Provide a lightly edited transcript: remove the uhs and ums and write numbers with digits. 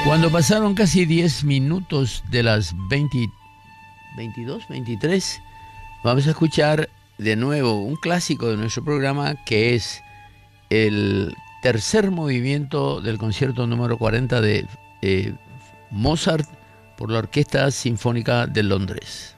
Cuando pasaron casi 10 minutos de las 22, 23, vamos a escuchar de nuevo un clásico de nuestro programa, que es el tercer movimiento del concierto número 40 de Mozart por la Orquesta Sinfónica de Londres.